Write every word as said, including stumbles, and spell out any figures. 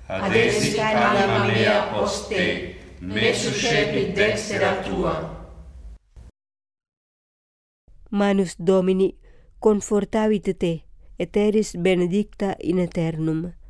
adessit anima mea post te, me suscepit dextera tua. Manus Domini confortavit te, et eris benedicta in aeternum.